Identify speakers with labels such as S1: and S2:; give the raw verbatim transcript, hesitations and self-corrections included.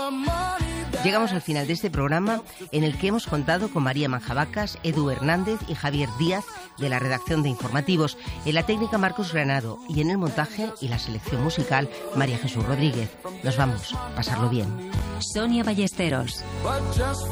S1: Llegamos al final de este programa en el que hemos contado con María Manjabacas, Edu Hernández y Javier Díaz de la redacción de Informativos, en la técnica Marcos Granado y en el montaje y la selección musical María Jesús Rodríguez. Nos vamos, pasarlo bien.
S2: Sonia Ballesteros.